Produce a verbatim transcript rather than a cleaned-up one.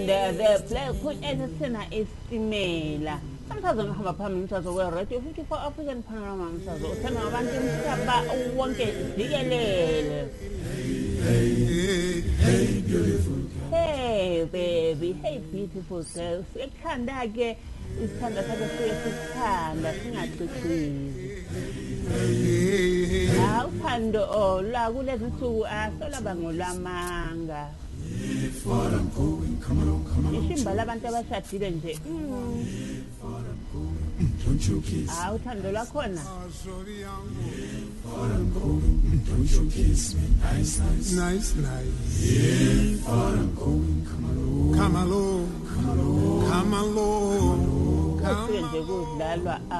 and uh, the play Queen Edison Estimela. Sometimes I'm have a permanent as well, right? You think for African panorama, so ten of one thing one get hey, hey, beautiful. Hey, baby, hey, beautiful girl. So can I get it's kind of like a face hand that's not too crazy. How can the oh, la good as to us all about Mulamanga? Far I'm going, come along, come along. You should balabanta was didn't it? Don't you kiss. Out and the lacona. Far I'm going, don't you kiss me. Nice, nice, nice, nice. Yeah, far I'm going, come along, come along, come along, come along. Come along.